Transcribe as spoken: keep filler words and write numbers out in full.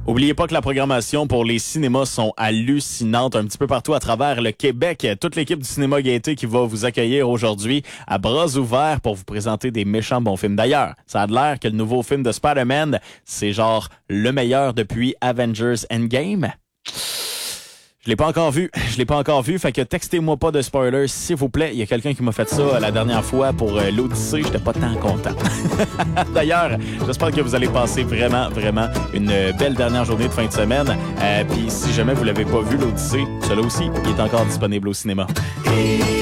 Oubliez pas que la programmation pour les cinémas sont hallucinantes un petit peu partout à travers le Québec. Toute l'équipe du Cinéma Gaieté qui va vous accueillir aujourd'hui à bras ouverts pour vous présenter des méchants bons films. D'ailleurs, ça a l'air que le nouveau film de Spider-Man, c'est genre le meilleur depuis Avengers Endgame. Je l'ai pas encore vu. Je l'ai pas encore vu. Fait que textez-moi pas de spoilers, s'il vous plaît. Il y a quelqu'un qui m'a fait ça la dernière fois pour euh, l'Odyssée. J'étais pas tant content. D'ailleurs, j'espère que vous allez passer vraiment, vraiment une belle dernière journée de fin de semaine. Euh, Puis si jamais vous l'avez pas vu, l'Odyssée, celui-là aussi, il est encore disponible au cinéma.